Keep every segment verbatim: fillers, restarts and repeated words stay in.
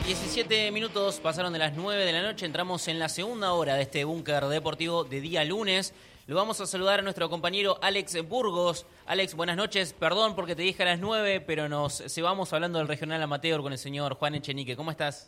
diecisiete minutos pasaron de las nueve de la noche, entramos en la segunda hora de este búnker deportivo de día lunes. Lo vamos a saludar a nuestro compañero Alex Burgos. Alex, buenas noches. Perdón porque te dije a las nueve, pero nos cebamos hablando del regional amateur con el señor Juan Echenique. ¿Cómo estás?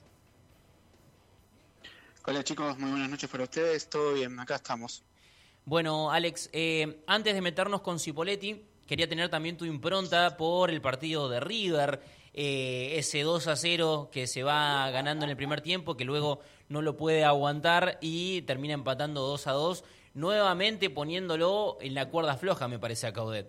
Hola chicos, muy buenas noches para ustedes. Todo bien, acá estamos. Bueno, Alex, eh, antes de meternos con Cipoletti, quería tener también tu impronta por el partido de River, eh, ese dos a cero que se va ganando en el primer tiempo, que luego no lo puede aguantar y termina empatando dos a dos, nuevamente poniéndolo en la cuerda floja, me parece, a Caudet.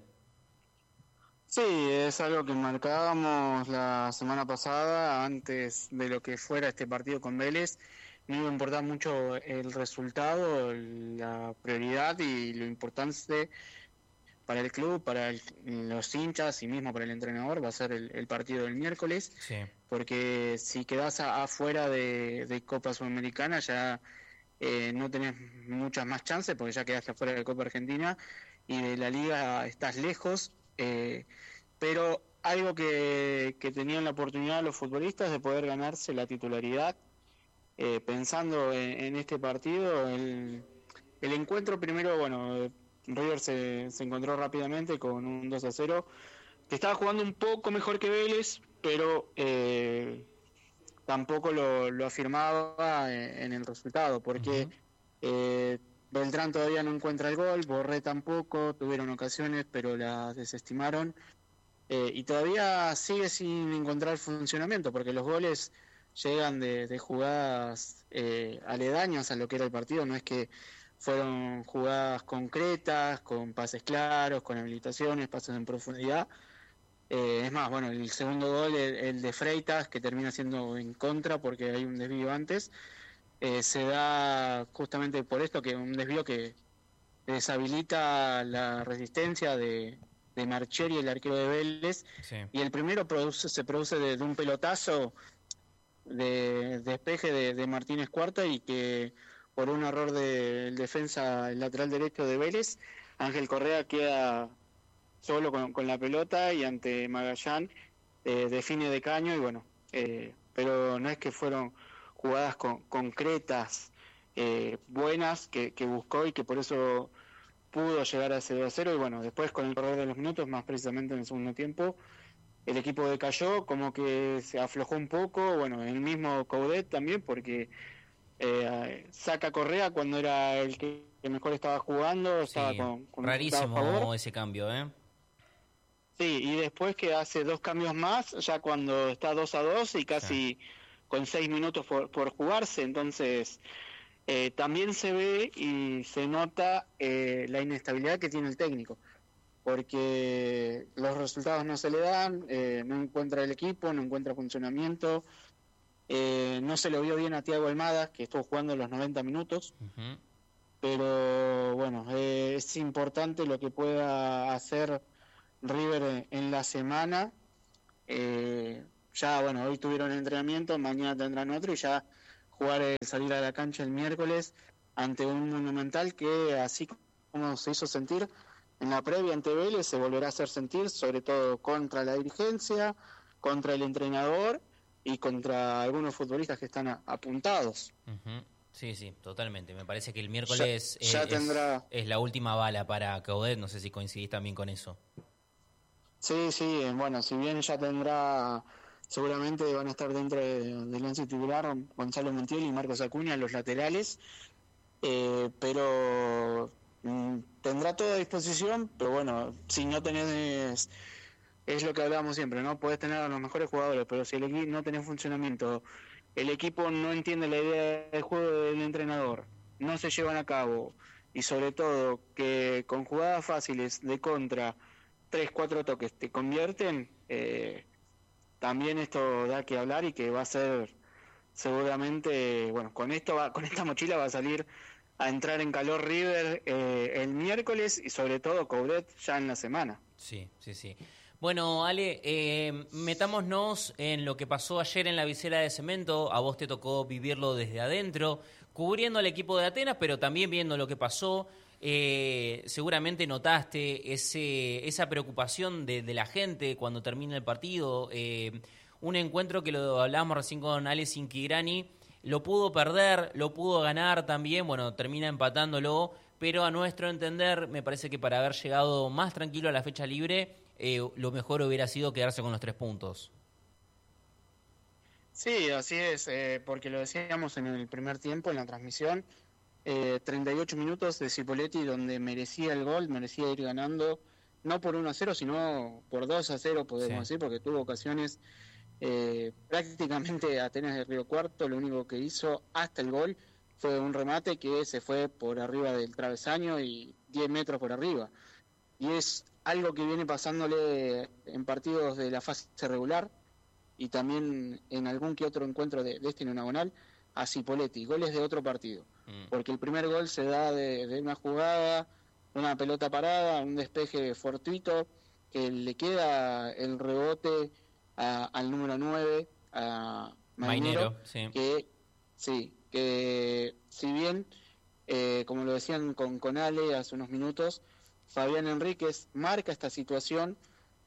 Sí, es algo que marcábamos la semana pasada, antes de lo que fuera este partido con Vélez. No iba a importar mucho el resultado, la prioridad y lo importante para el club, para el, los hinchas y mismo para el entrenador va a ser el, el partido del miércoles, Sí. Porque si quedás a, afuera de, de Copa Sudamericana ya eh, no tenés muchas más chances porque ya quedaste afuera de Copa Argentina y de la Liga estás lejos, eh, pero algo que, que tenían la oportunidad los futbolistas de poder ganarse la titularidad. Eh, pensando en, en este partido, el, el encuentro primero, bueno, River se, se encontró rápidamente con un dos a cero, que estaba jugando un poco mejor que Vélez, pero eh, tampoco lo, lo afirmaba en, en el resultado, porque uh-huh. eh, Beltrán todavía no encuentra el gol, Borré tampoco, tuvieron ocasiones, pero las desestimaron, eh, y todavía sigue sin encontrar funcionamiento, porque los goles llegan de, de jugadas eh, aledañas a lo que era el partido, no es que fueron jugadas concretas, con pases claros, con habilitaciones, pases en profundidad. Eh, es más, bueno, el segundo gol, el, el de Freitas, que termina siendo en contra porque hay un desvío antes, eh, se da justamente por esto, que un desvío que deshabilita la resistencia de, de Marcheri, el arquero de Vélez, sí. Y el primero produce, se produce de, de un pelotazo de despeje de, de Martínez Cuarta, y que por un error del de defensa, el lateral derecho de Vélez, Ángel Correa queda solo con, con la pelota y ante Magallán eh, define de caño y bueno, eh, pero no es que fueron jugadas con, concretas, eh, buenas, que, que buscó y que por eso pudo llegar a ese dos a cero, y bueno, después con el correr de los minutos, más precisamente en el segundo tiempo, el equipo decayó, como que se aflojó un poco, bueno, el mismo Coudet también, porque eh, saca Correa cuando era el que mejor estaba jugando, sí, estaba con, con rarísimo un a favor. Ese cambio, ¿eh? Sí, y después que hace dos cambios más, ya cuando está dos a dos y casi sí. con seis minutos por, por jugarse, entonces eh, también se ve y se nota eh, la inestabilidad que tiene el técnico, porque los resultados no se le dan, eh, no encuentra el equipo, no encuentra funcionamiento, eh, no se lo vio bien a Thiago Almada, que estuvo jugando los noventa minutos, uh-huh. Pero bueno, eh, es importante lo que pueda hacer River en, en la semana, eh, ya bueno, hoy tuvieron entrenamiento, mañana tendrán otro, y ya jugar el salir a la cancha el miércoles ante un Monumental que, así como se hizo sentir en la previa ante Vélez, se volverá a hacer sentir, sobre todo contra la dirigencia, contra el entrenador y contra algunos futbolistas que están a, apuntados. Uh-huh. Sí, sí, totalmente. Me parece que el miércoles ya, ya es, tendrá... es la última bala para Caudet, no sé si coincidís también con eso. Sí, sí, bueno, si bien ya tendrá, seguramente van a estar dentro de, del once titular Gonzalo Montiel y Marcos Acuña, los laterales, eh, pero... tendrá toda a disposición, pero bueno, si no tenés, es lo que hablábamos siempre, ¿no? Podés tener a los mejores jugadores, pero si el equipo no tenés funcionamiento, el equipo no entiende la idea del juego del entrenador, no se llevan a cabo, y sobre todo que con jugadas fáciles de contra, tres, cuatro toques te convierten, eh, también esto da que hablar, y que va a ser seguramente, bueno, con esto va, con esta mochila va a salir a entrar en calor River eh, el miércoles, y sobre todo Coudet ya en la semana. Sí, sí, sí. Bueno, Ale, eh, metámonos en lo que pasó ayer en la visera de Cemento. A vos te tocó vivirlo desde adentro, cubriendo al equipo de Atenas, pero también viendo lo que pasó. Eh, seguramente notaste ese, esa preocupación de, de la gente cuando termina el partido. Eh, un encuentro que lo hablábamos recién con Alex Inquigrani, lo pudo perder, lo pudo ganar también, bueno, termina empatándolo, pero a nuestro entender, me parece que para haber llegado más tranquilo a la fecha libre, eh, lo mejor hubiera sido quedarse con los tres puntos. Sí, así es, eh, porque lo decíamos en el primer tiempo, en la transmisión, eh, treinta y ocho minutos de Cipolletti donde merecía el gol, merecía ir ganando, no por uno a cero, sino por dos a cero, podemos Sí. decir, porque tuvo ocasiones, eh, prácticamente Atenas de Río Cuarto, lo único que hizo hasta el gol fue un remate que se fue por arriba del travesaño y diez metros por arriba. Y es algo que viene pasándole en partidos de la fase regular, y también en algún que otro encuentro de, de este nonagonal a Cipolletti, goles de otro partido, Mm. porque el primer gol se da de, de una jugada, una pelota parada, un despeje fortuito, que le queda el rebote a, al número nueve, a Mainero, Mainero, sí. que sí, que si bien, eh, como lo decían con, con Ale hace unos minutos, Fabián Enríquez marca esta situación,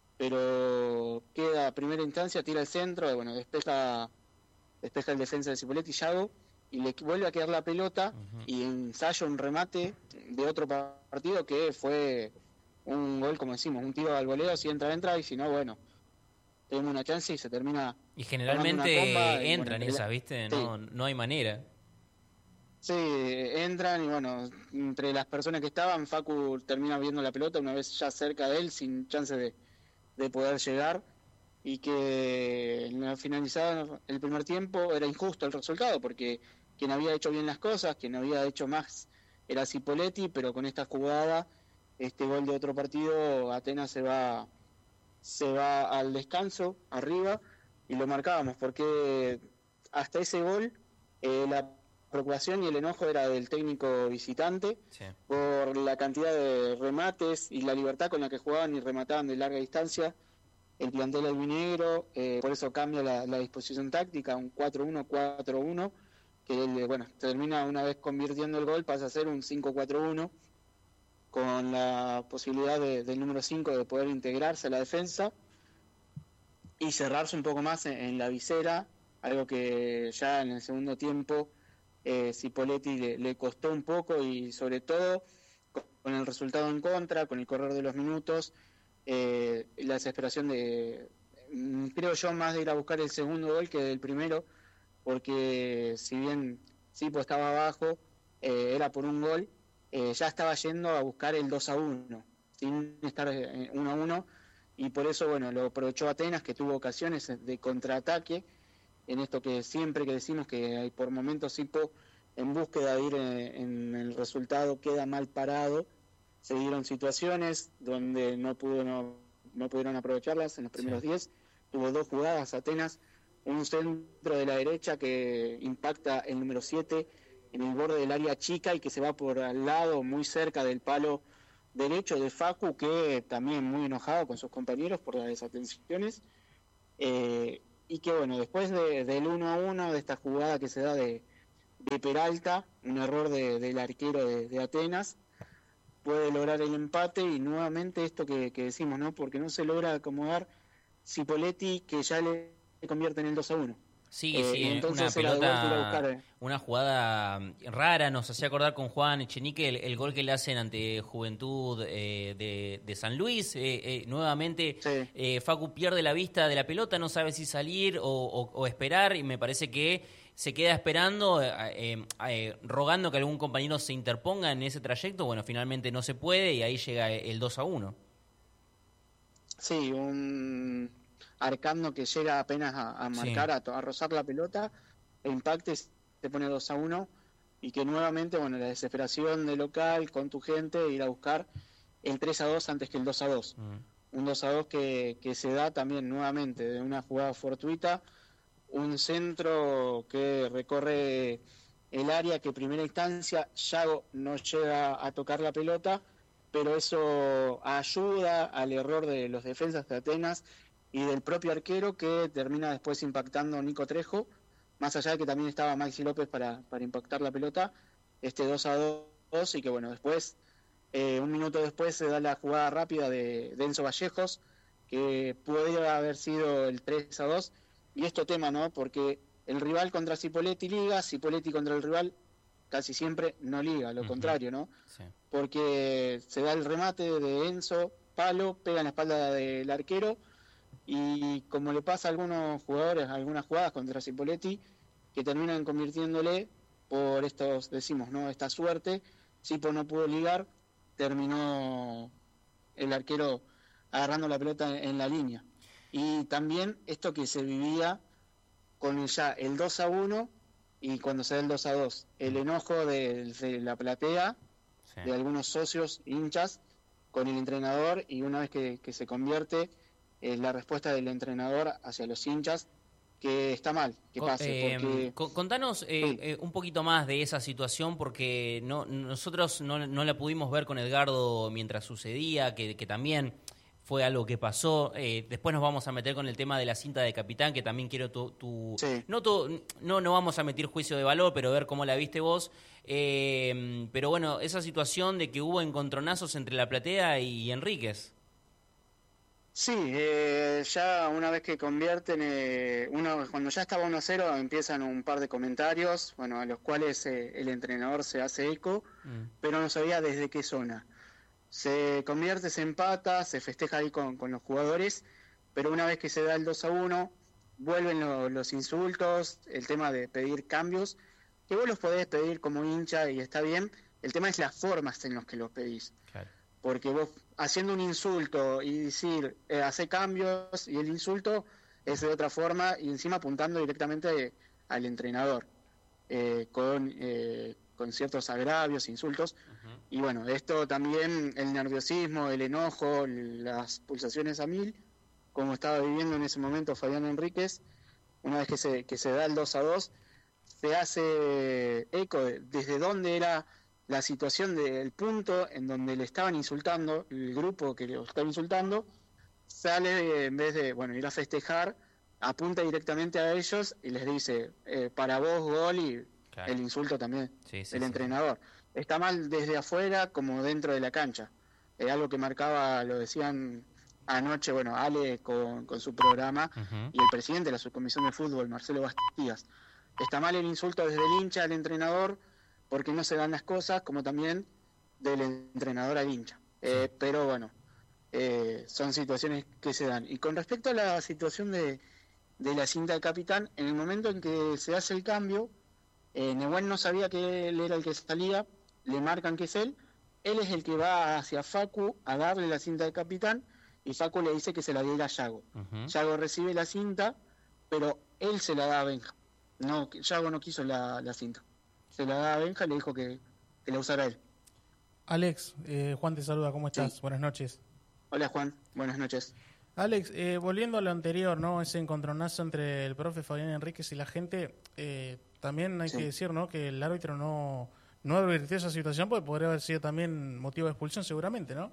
pero queda a primera instancia, tira el centro, bueno, despeja, despeja el defensa de Cipolletti, Yago, y le vuelve a quedar la pelota, Uh-huh. y ensaya un remate de otro partido que fue un gol, como decimos, un tiro al voleo, si entra, entra, y si no, bueno, tenemos una chance y se termina Y tomando una comba, generalmente y entran bueno, esas, ¿viste? sí. No, no hay manera. Sí, entran y bueno, entre las personas que estaban, Facu termina viendo la pelota una vez ya cerca de él, sin chance de, de poder llegar, y que en la finalizada el primer tiempo era injusto el resultado, porque quien había hecho bien las cosas, quien había hecho más era Cipolletti, pero con esta jugada, este gol de otro partido, Atenas se va, se va al descanso arriba, y lo marcábamos, porque hasta ese gol eh, la preocupación y el enojo era del técnico visitante, Sí. por la cantidad de remates y la libertad con la que jugaban y remataban de larga distancia el plantel albinegro, eh, por eso cambia la, la disposición táctica, un cuatro uno cuatro uno, que bueno, termina una vez convirtiendo el gol, pasa a ser un cinco cuatro uno, con la posibilidad de, del número cinco de poder integrarse a la defensa y cerrarse un poco más en, en la visera, algo que ya en el segundo tiempo eh, Cipolletti le, le costó un poco, y sobre todo con el resultado en contra, con el correr de los minutos, eh, la desesperación de, creo yo, más de ir a buscar el segundo gol que del primero, porque si bien Cipo estaba abajo, eh, era por un gol, eh, ya estaba yendo a buscar el dos a uno, sin estar eh, uno a uno, y por eso, bueno, lo aprovechó Atenas, que tuvo ocasiones de contraataque, en esto que siempre que decimos que hay por momentos Cipo, en búsqueda de ir en, en el resultado, queda mal parado. Se dieron situaciones donde no pudo no, no pudieron aprovecharlas en los primeros Sí. diez. Tuvo dos jugadas Atenas, un centro de la derecha que impacta el número siete en el borde del área chica y que se va por al lado, muy cerca del palo derecho de Facu, que también muy enojado con sus compañeros por las desatenciones. Eh, y que bueno, después de, del uno a uno, de esta jugada que se da de, de Peralta, un error de, del arquero de, de Atenas, puede lograr el empate, y nuevamente esto que, que decimos, ¿no? Porque no se logra acomodar Cipolletti, que ya le convierte en el dos a uno. Sí, Eh, sí, y entonces una era de vuelta ir a pelota, buscar. una jugada rara, nos hacía acordar con Juan Echenique el, el gol que le hacen ante Juventud eh, de, de San Luis. Eh, eh, nuevamente, Sí. eh, Facu pierde la vista de la pelota, no sabe si salir o, o- o esperar, y me parece que se queda esperando, eh, eh, eh, rogando que algún compañero se interponga en ese trayecto. Bueno, finalmente no se puede, y ahí llega el dos a uno. Sí, un Arcando que llega apenas a, a marcar, Sí. a, a rozar la pelota, e impacte, se pone dos a uno, y que nuevamente, bueno, la desesperación de local, con tu gente, ir a buscar el tres a dos antes que el dos a dos. Mm. Un dos a dos que, que se da también nuevamente de una jugada fortuita, un centro que recorre el área, que en primera instancia Yago no llega a tocar la pelota, pero eso ayuda al error de los defensas de Atenas y del propio arquero, que termina después impactando Nico Trejo, más allá de que también estaba Maxi López para, para impactar la pelota, este dos a dos, y que bueno, después, eh, un minuto después se da la jugada rápida de, de Enzo Vallejos, que podría haber sido el tres a dos, y esto tema, ¿no? Porque el rival contra Cipolletti liga, Cipolletti contra el rival casi siempre no liga, lo uh-huh. contrario, ¿no? Sí. Porque se da el remate de Enzo, palo, pega en la espalda del arquero, y como le pasa a algunos jugadores, algunas jugadas contra Cipolletti, que terminan convirtiéndole por estos, decimos, ¿no? Esta suerte, Cipo no pudo ligar, terminó el arquero agarrando la pelota en la línea. Y también esto que se vivía con ya el dos a uno y cuando se da el dos a dos, el enojo de, de la platea, sí. de algunos socios, hinchas, con el entrenador, y una vez que, que se convierte, eh, la respuesta del entrenador hacia los hinchas, que está mal, que pase. Eh, porque... Contanos eh, sí. eh, un poquito más de esa situación, porque no nosotros no, no la pudimos ver con Edgardo mientras sucedía, que, que también fue algo que pasó. Eh, después nos vamos a meter con el tema de la cinta de capitán, que también quiero tu... tu sí. no, tu no no vamos a meter juicio de valor, pero ver cómo la viste vos. Eh, pero bueno, esa situación de que hubo encontronazos entre la platea y Enríquez. Sí, eh, ya una vez que convierten, eh, uno cuando ya estaba uno a cero empiezan un par de comentarios, bueno, a los cuales eh, el entrenador se hace eco, mm. pero no sabía desde qué zona. Se convierte, se empata, se festeja ahí con, con los jugadores, pero una vez que se da el dos a uno, vuelven lo, los insultos, el tema de pedir cambios, que vos los podés pedir como hincha y está bien, el tema es las formas en las que los pedís. Claro. Porque vos haciendo un insulto y decir, eh, hace cambios, y el insulto es de otra forma, y encima apuntando directamente al entrenador, eh, con, eh, con ciertos agravios, insultos, uh-huh. y bueno, esto también, el nerviosismo, el enojo, las pulsaciones a mil, como estaba viviendo en ese momento Fabián Enríquez, una vez que se, que se da el dos a dos, se hace eco de desde dónde era la situación del punto en donde le estaban insultando, el grupo que le estaba insultando, sale, en vez de bueno ir a festejar, apunta directamente a ellos y les dice, eh, para vos gol, y claro. el insulto también sí, sí, del sí, entrenador. Sí. Está mal desde afuera como dentro de la cancha. Es algo que marcaba, lo decían anoche, bueno, Ale con, con su programa, uh-huh. y el presidente de la subcomisión de fútbol, Marcelo Bastías. Está mal el insulto desde el hincha al entrenador, porque no se dan las cosas, como también del entrenador al hincha. Eh, pero bueno, eh, son situaciones que se dan. Y con respecto a la situación de, de la cinta de capitán, en el momento en que se hace el cambio, eh, Nehuen no sabía que él era el que salía, le marcan que es él, él es el que va hacia Facu a darle la cinta de capitán, y Facu le dice que se la diera a Yago. Uh-huh. Yago recibe la cinta, pero él se la da a Benja. No, Yago no quiso la, la cinta. Se la da a Benja y le dijo que, que la usara él. Alex, eh, Juan te saluda, ¿cómo estás? Sí. Buenas noches. Hola Juan, buenas noches. Alex, eh, volviendo a lo anterior, ¿no? Ese encontronazo entre el profe Fabián Enríquez y la gente, eh, también hay sí. que decir, ¿no? Que el árbitro no, no advirtió esa situación porque podría haber sido también motivo de expulsión seguramente, ¿no?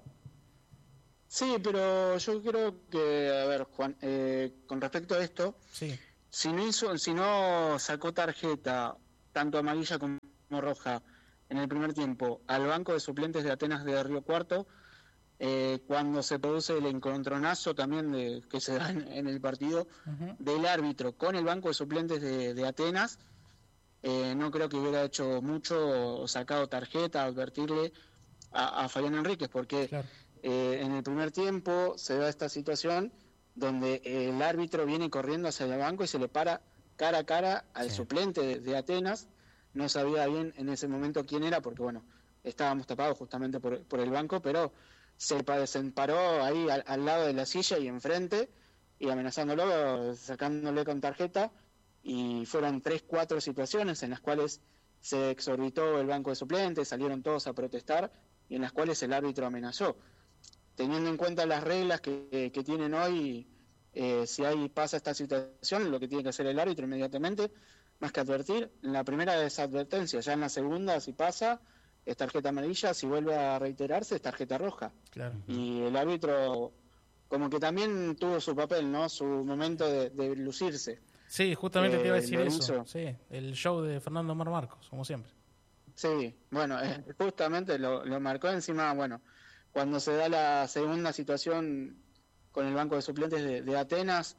Sí, pero yo creo que, a ver, Juan, eh, con respecto a esto, sí. si no hizo, si no sacó tarjeta tanto amarilla como roja en el primer tiempo al banco de suplentes de Atenas de Río Cuarto, eh, cuando se produce el encontronazo también de, que se da en, en el partido uh-huh. del árbitro con el banco de suplentes de, de Atenas, eh, no creo que hubiera hecho mucho o sacado tarjeta, advertirle a, a Fabián Enríquez, porque claro. eh, en el primer tiempo se da esta situación donde el árbitro viene corriendo hacia el banco y se le para cara a cara al sí. suplente de, de Atenas. No sabía bien en ese momento quién era, porque bueno, estábamos tapados justamente por, por el banco, pero se, se paró ahí al, al lado de la silla y enfrente, y amenazándolo, sacándole con tarjeta, y fueron tres, cuatro situaciones en las cuales se exorbitó el banco de suplentes, salieron todos a protestar, y en las cuales el árbitro amenazó. Teniendo en cuenta las reglas que, que tienen hoy, eh, si ahí pasa esta situación, lo que tiene que hacer el árbitro inmediatamente, más que advertir, en la primera es advertencia, ya en la segunda si pasa es tarjeta amarilla, si vuelve a reiterarse es tarjeta roja. Claro. Y el árbitro como que también tuvo su papel, ¿no? Su momento de, de lucirse. Sí, justamente eh, te iba a decir eso. Hizo. Sí, el show de Fernando Mar Marcos, como siempre. Sí, bueno, eh, justamente lo, lo marcó encima, bueno, cuando se da la segunda situación con el banco de suplentes de, de Atenas,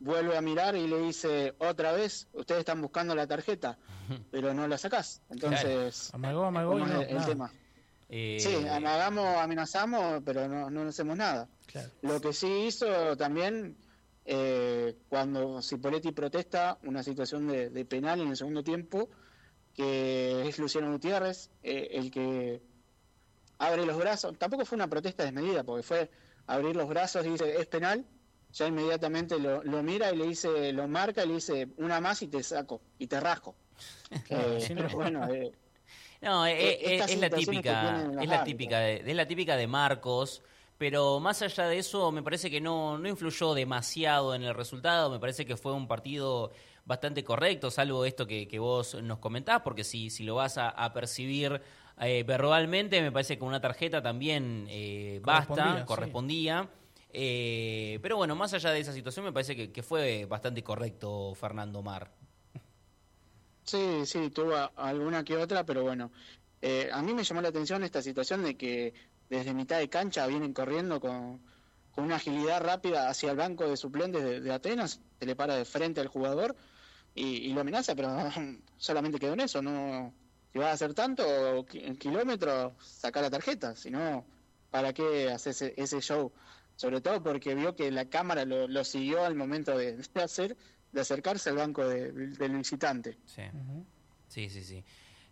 vuelve a mirar y le dice, otra vez, ustedes están buscando la tarjeta, pero no la sacás. Entonces, amagó, amagó y ¿cómo no, es el, el nada. tema? Eh, Sí, amagamos, amenazamos, pero no, no hacemos nada. Claro. Lo que sí hizo también, eh, cuando Cipoletti protesta una situación de, de penal en el segundo tiempo, que es Luciano Gutiérrez, eh, el que abre los brazos, tampoco fue una protesta desmedida, porque fue abrir los brazos y dice, es penal, ya inmediatamente lo, lo mira y le dice, lo marca y le dice, una más y te saco, y te rasco. Claro, Eh, sí, pero no. bueno, eh, No, es, estas es la situaciones que típica, tienen los es la árbitros. típica, de, es la típica de Marcos, pero más allá de eso, me parece que no, no influyó demasiado en el resultado. Me parece que fue un partido bastante correcto, salvo esto que, que vos nos comentás, porque si, si lo vas a, a percibir eh, verbalmente, me parece que una tarjeta también eh, Correspondía, basta, sí. correspondía. Eh, pero bueno, más allá de esa situación, me parece que, que fue bastante correcto Fernando Mar. Sí, sí, tuvo a- alguna que otra, pero bueno, eh, a mí me llamó la atención esta situación de que desde mitad de cancha vienen corriendo con, con una agilidad rápida hacia el banco de suplentes de, de Atenas, se le para de frente al jugador y, y lo amenaza, pero solamente quedó en eso, no, si vas a hacer tanto ki- kilómetros, saca la tarjeta, si no, ¿para qué haces ese, ese show? Sobre todo porque vio que la cámara lo, lo siguió al momento de, de hacer, de acercarse al banco de- del visitante. Sí, Ujú. sí, sí. sí.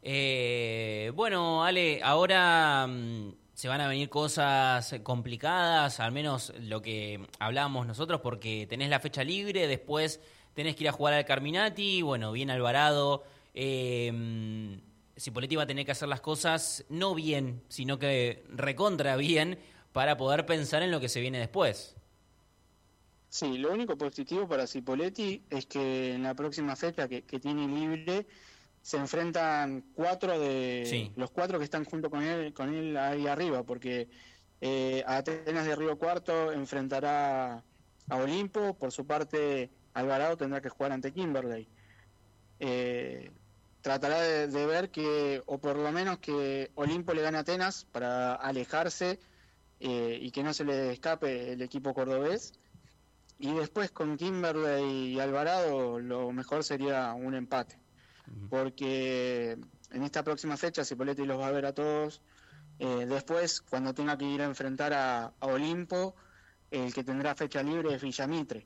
Eh, bueno, Ale, ahora mm, se van a venir cosas complicadas, al menos lo que hablábamos nosotros, porque tenés la fecha libre, después tenés que ir a jugar al Carminati, bueno, bien Alvarado. Eh, mm, Cipoletti va a tener que hacer las cosas no bien, sino que recontra bien para poder pensar en lo que se viene después. Sí, lo único positivo para Cipoletti es que en la próxima fecha que, que tiene libre se enfrentan cuatro de Sí. los cuatro que están junto con él, con él ahí arriba, porque eh, Atenas de Río Cuarto enfrentará a Olimpo, por su parte Alvarado tendrá que jugar ante Kimberley. Eh, tratará de, de ver que, o por lo menos que Olimpo le gane a Atenas para alejarse eh, y que no se le escape el equipo cordobés. Y después con Kimberley y Alvarado lo mejor sería un empate, porque en esta próxima fecha Cipoletti los va a ver a todos. Eh, después, cuando tenga que ir a enfrentar a, a Olimpo, el que tendrá fecha libre es Villamitre.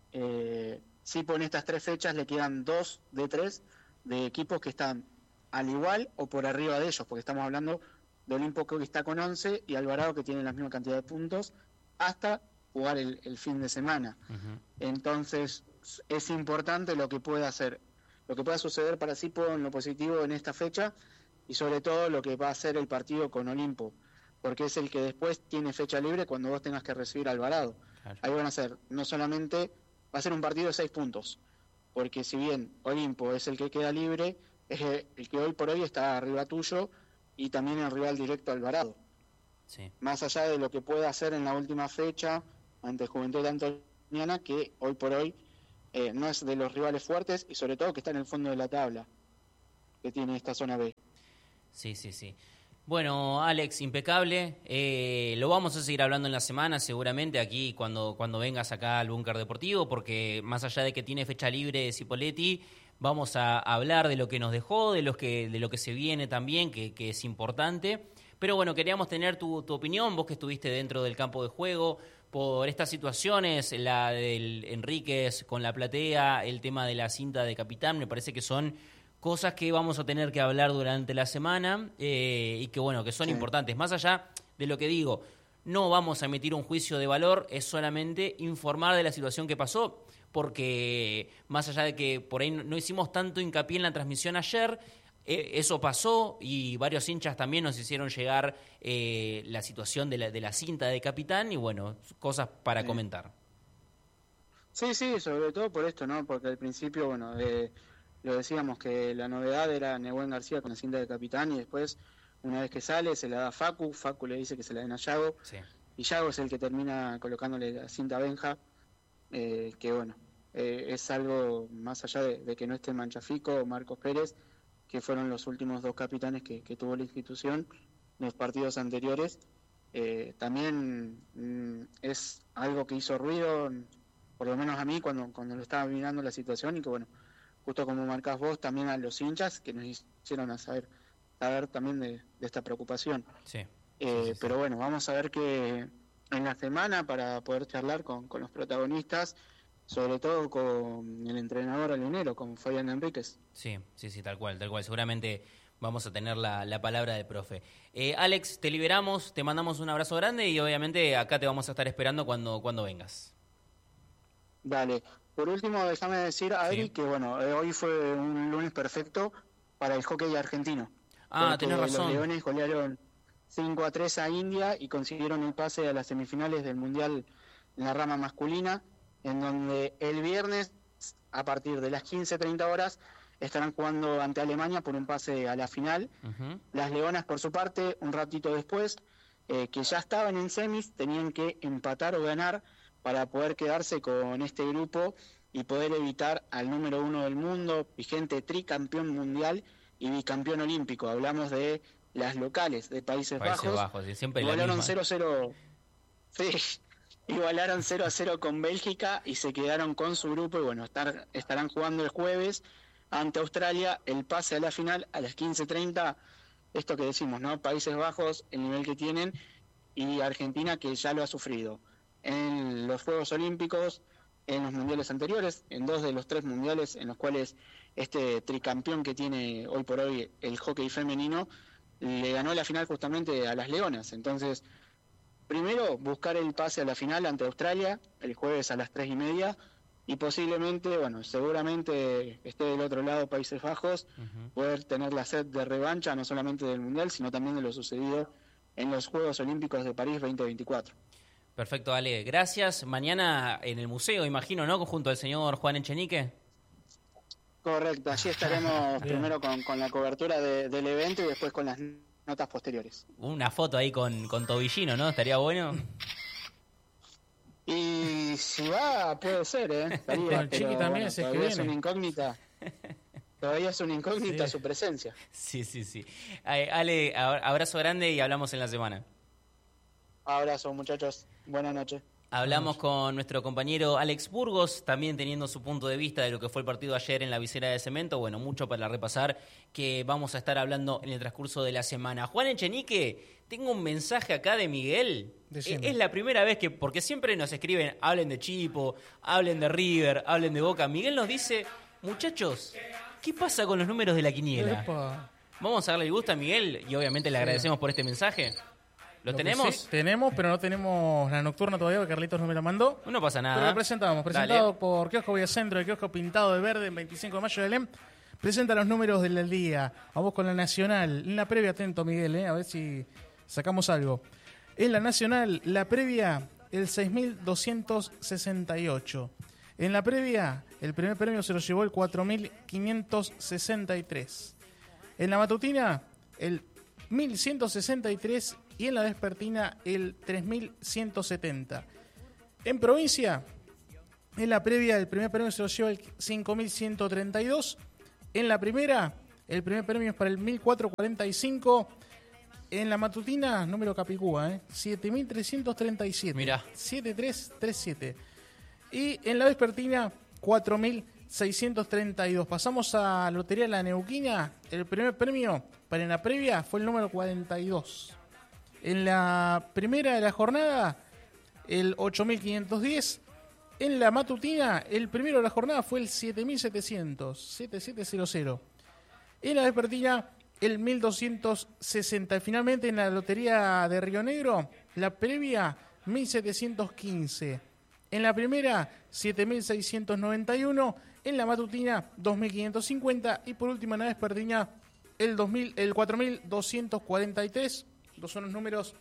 Eh, Cipo en estas tres fechas le quedan dos de tres de equipos que están al igual o por arriba de ellos, porque estamos hablando de Olimpo que está con once y Alvarado que tiene la misma cantidad de puntos, hasta jugar el, el fin de semana. Ujú. Entonces es importante lo que pueda hacer, lo que pueda suceder para Cipo en lo positivo en esta fecha y sobre todo lo que va a hacer el partido con Olimpo, porque es el que después tiene fecha libre cuando vos tengas que recibir a Alvarado. Claro. Ahí van a ser, no solamente, va a ser un partido de seis puntos, porque si bien Olimpo es el que queda libre, es el que hoy por hoy está arriba tuyo y también el rival directo Alvarado. Sí. Más allá de lo que pueda hacer en la última fecha ante Juventud Antoniana, que hoy por hoy eh, no es de los rivales fuertes y sobre todo que está en el fondo de la tabla que tiene esta zona B. Sí, sí, sí. Bueno, Alex, impecable. Eh, lo vamos a seguir hablando en la semana, seguramente, aquí cuando, cuando vengas acá al Búnker Deportivo, porque más allá de que tiene fecha libre Cipoletti, vamos a hablar de lo que nos dejó, de, los que, de lo que se viene también, que, que es importante. Pero bueno, queríamos tener tu, tu opinión, vos que estuviste dentro del campo de juego, por estas situaciones, la del Enríquez con la platea, el tema de la cinta de capitán, me parece que son cosas que vamos a tener que hablar durante la semana eh, y que bueno, que son Sí. importantes. Más allá de lo que digo, no vamos a emitir un juicio de valor, es solamente informar de la situación que pasó, porque más allá de que por ahí no, no hicimos tanto hincapié en la transmisión ayer, eh, eso pasó y varios hinchas también nos hicieron llegar eh, la situación de la, de la cinta de capitán y bueno, cosas para Sí. comentar. Sí, sí, sobre todo por esto, ¿no? Porque al principio, bueno, eh, lo decíamos que la novedad era Nehuen García con la cinta de capitán y después, una vez que sale, se la da a Facu, Facu le dice que se la den a Yago Sí. y Yago es el que termina colocándole la cinta a Benja, eh, que bueno, eh, es algo más allá de, de que no esté Manchafico o Marcos Pérez, que fueron los últimos dos capitanes que, que tuvo la institución en los partidos anteriores. Eh, también mm, es algo que hizo ruido por lo menos a mí cuando, cuando lo estaba mirando la situación, y que bueno, justo como marcás vos, también a los hinchas que nos hicieron a saber, saber también de, de esta preocupación. Sí. Eh, sí, sí, sí. Pero bueno, vamos a ver que en la semana para poder charlar con, con los protagonistas, sobre todo con el entrenador alinero, con Fabián Enríquez. Sí, sí, sí, tal cual, tal cual. Seguramente vamos a tener la, la palabra del profe. Eh, Alex, te liberamos, te mandamos un abrazo grande y obviamente acá te vamos a estar esperando cuando, cuando vengas. Dale. Por último, déjame decir, Adri, sí. que bueno, eh, hoy fue un lunes perfecto para el hockey argentino. Ah, tenés razón. Los Leones golearon cinco a tres a India y consiguieron el pase a las semifinales del Mundial en la rama masculina, en donde el viernes, a partir de las quince treinta horas, estarán jugando ante Alemania por un pase a la final. Uh-huh. Las Leonas, por su parte, un ratito después, eh, que ya estaban en semis, tenían que empatar o ganar para poder quedarse con este grupo y poder evitar al número uno del mundo, vigente tricampeón mundial y bicampeón olímpico. Hablamos de las locales de Países, Países Bajos. Bajos, sí, siempre igualaron cero a cero. Sí, igualaron cero a cero con Bélgica y se quedaron con su grupo y bueno, estar, estarán jugando el jueves ante Australia el pase a la final a las quince treinta. Esto que decimos, ¿no? Países Bajos, el nivel que tienen, y Argentina, que ya lo ha sufrido en los Juegos Olímpicos, en los mundiales anteriores, en dos de los tres mundiales en los cuales este tricampeón que tiene hoy por hoy el hockey femenino le ganó la final justamente a las Leonas. Entonces, primero buscar el pase a la final ante Australia el jueves a las tres y media, y posiblemente, bueno, seguramente esté del otro lado Países Bajos, uh-huh. poder tener la sed de revancha no solamente del mundial, sino también de lo sucedido en los Juegos Olímpicos de París veinte veinticuatro. Perfecto, Ale. Gracias. Mañana en el museo, imagino, ¿no? Junto al señor Juan Echenique. Correcto. Allí estaremos primero con, con la cobertura de, del evento y después con las notas posteriores. Una foto ahí con, con Tobillino, ¿no? Estaría bueno. Y si va, puede ser, ¿eh? Estaría, con el Chiqui pero, también, bueno, ese todavía que es viene. una incógnita. Todavía es una incógnita sí. su presencia. Sí, sí, sí. Ale, abrazo grande y hablamos en la semana. Abrazo, muchachos. Buenas noches. Hablamos con nuestro compañero Alex Burgos, también teniendo su punto de vista de lo que fue el partido ayer en la visera de Cemento. Bueno, mucho para repasar que vamos a estar hablando en el transcurso de la semana. Juan Echenique, tengo un mensaje acá de Miguel. Decime. Es la primera vez que, porque siempre nos escriben, hablen de Chipo, hablen de River, hablen de Boca. Miguel nos dice, muchachos, ¿qué pasa con los números de la quiniela? Epa. Vamos a darle el gusto a Miguel y obviamente le agradecemos sí. por este mensaje. ¿Lo, ¿Lo tenemos? Sí, tenemos, pero no tenemos la nocturna todavía, porque Carlitos no me la mandó. No pasa nada. Pero lo presentamos. Presentado Dale. por Kiosco Villacentro, el kiosco pintado de verde en veinticinco de mayo de Belén. Presenta los números del día. Vamos con la Nacional. En la previa, atento, Miguel, ¿eh? A ver si sacamos algo. En la Nacional, la previa, el seis mil doscientos sesenta y ocho. En la previa, el primer premio se lo llevó el cuatro mil quinientos sesenta y tres. En la matutina, el mil ciento sesenta y tres. Y en la vespertina, el tres mil ciento setenta. En provincia, en la previa, el primer premio se lo lleva el cinco mil ciento treinta y dos. En la primera, el primer premio es para el mil cuatrocientos cuarenta y cinco. En la matutina, número Capicúa, ¿eh? siete mil trescientos treinta y siete. Mirá. siete mil trescientos treinta y siete. Y en la vespertina, cuatro mil seiscientos treinta y dos. Pasamos a Lotería La Neuquina. El primer premio para en la previa fue el número cuarenta y dos. En la primera de la jornada, el ocho mil quinientos diez. En la matutina, el primero de la jornada fue el siete mil setecientos, siete mil setecientos. En la vespertina, el mil doscientos sesenta. Y finalmente, en la Lotería de Río Negro, la previa, mil setecientos quince. En la primera, siete mil seiscientos noventa y uno. En la matutina, dos mil quinientos cincuenta. Y por último, en la vespertina, el, dos mil, el cuatro mil doscientos cuarenta y tres. Estos son los números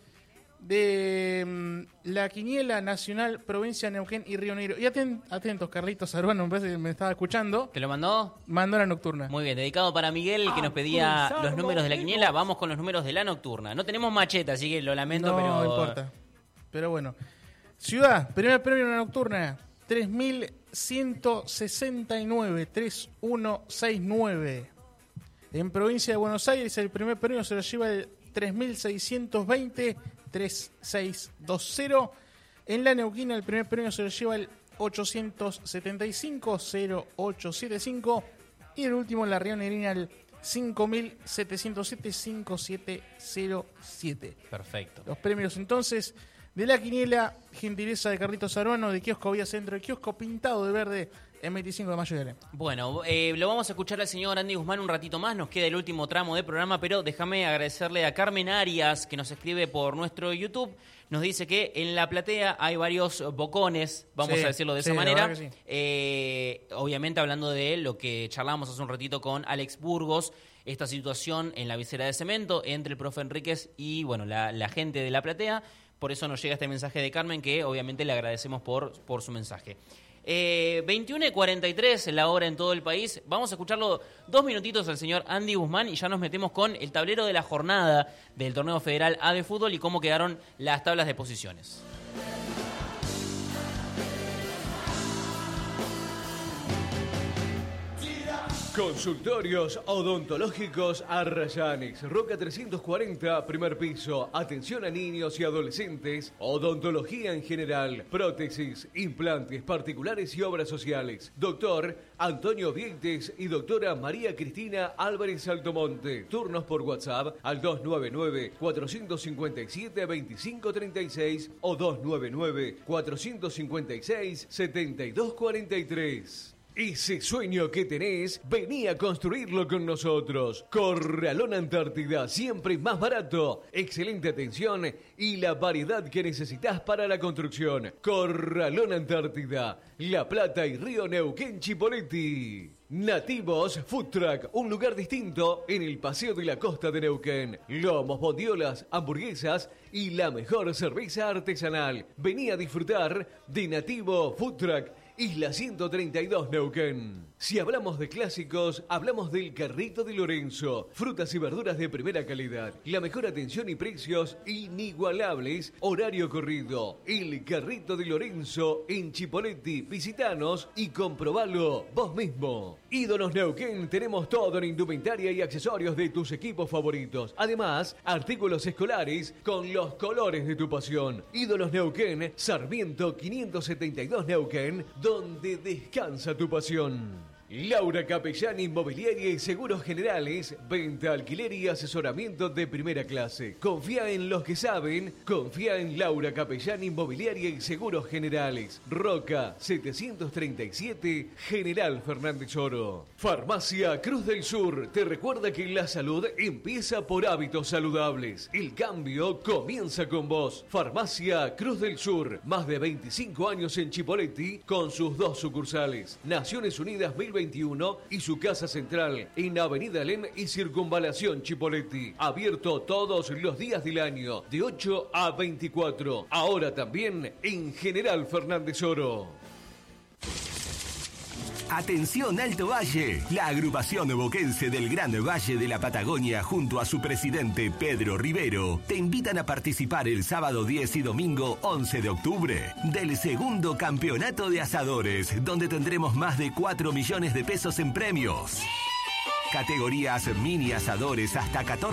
de um, la quiniela nacional, provincia de Neuquén y Río Negro. Y atent, atentos, Carlitos Arbano, me parece que me estaba escuchando. ¿Te lo mandó? Mandó la nocturna. Muy bien, dedicado para Miguel, que nos pedía ah, los números de la quiniela. Vamos con los números de la nocturna. No tenemos macheta, así que lo lamento, no, pero... No importa. Pero bueno. Ciudad, primer premio en la nocturna, tres mil ciento sesenta y nueve, tres mil ciento sesenta y nueve. En provincia de Buenos Aires, el primer premio se lo lleva el tres mil seiscientos veinte, tres mil seiscientos veinte. En la Neuquina, el primer premio se lo lleva el ochocientos setenta y cinco cero ocho setenta y cinco y el último en la Río Negrina al cinco mil setecientos siete cinco siete cero siete. Perfecto. Los premios entonces de la quiniela, gentileza de Carlitos Aruano, de Kiosco Vía Centro, de Kiosco pintado de verde en veinticinco de mayo de Alem. Bueno, eh, lo vamos a escuchar al señor Andy Guzmán un ratito más, nos queda el último tramo de programa, pero déjame agradecerle a Carmen Arias, que nos escribe por nuestro YouTube. Nos dice que en la platea hay varios bocones, vamos Sí, a decirlo de sí, esa la manera. verdad que sí. Eh, obviamente hablando de lo que charlábamos hace un ratito con Alex Burgos, esta situación en la visera de cemento entre el profe Enríquez y bueno la, la gente de la platea. Por eso nos llega este mensaje de Carmen, que obviamente le agradecemos por, por su mensaje. Eh, veintiuno y cuarenta y tres, la hora en todo el país. Vamos a escucharlo dos minutitos al señor Andy Guzmán y ya nos metemos con el tablero de la jornada del Torneo Federal A de Fútbol y cómo quedaron las tablas de posiciones. Consultorios odontológicos Arrayanes, Roca trescientos cuarenta, primer piso. Atención a niños y adolescentes. Odontología en general. Prótesis, implantes particulares y obras sociales. Doctor Antonio Vieites y doctora María Cristina Álvarez Altomonte. Turnos por WhatsApp al dos nueve nueve, cuatro cinco siete, dos cinco tres seis o dos nueve nueve, cuatro cinco seis, siete dos cuatro tres. Ese sueño que tenés, vení a construirlo con nosotros. Corralón Antártida, siempre más barato, excelente atención y la variedad que necesitas para la construcción. Corralón Antártida, La Plata y Río Neuquén Chipoleti. Nativos Food Truck, un lugar distinto en el Paseo de la Costa de Neuquén. Lomos, bondiolas, hamburguesas y la mejor cerveza artesanal. Vení a disfrutar de Nativo Food Truck, Isla ciento treinta y dos Neuquén. Si hablamos de clásicos, hablamos del Carrito de Lorenzo. Frutas y verduras de primera calidad. La mejor atención y precios inigualables. Horario corrido. El Carrito de Lorenzo en Chipoleti. Visitanos y comprobalo vos mismo. Ídolos Neuquén, tenemos todo en indumentaria y accesorios de tus equipos favoritos. Además, artículos escolares con los colores de tu pasión. Ídolos Neuquén, Sarmiento quinientos setenta y dos Neuquén, donde descansa tu pasión. Laura Capellán, Inmobiliaria y Seguros Generales, venta, alquiler y asesoramiento de primera clase. Confía en los que saben, confía en Laura Capellán, Inmobiliaria y Seguros Generales. Roca setecientos treinta y siete, General Fernández Oro. Farmacia Cruz del Sur te recuerda que la salud empieza por hábitos saludables. El cambio comienza con vos. Farmacia Cruz del Sur, más de veinticinco años en Chipoleti con sus dos sucursales. Naciones Unidas mil veintiuno y su casa central en Avenida Alem y Circunvalación Chipoleti. Abierto todos los días del año, de ocho a veinticuatro. Ahora también en General Fernández Oro. Atención Alto Valle, la agrupación boquense del Gran Valle de la Patagonia junto a su presidente Pedro Rivero te invitan a participar el sábado diez y domingo once de octubre del segundo campeonato de asadores, donde tendremos más de cuatro millones de pesos en premios. Categorías mini asadores hasta catorce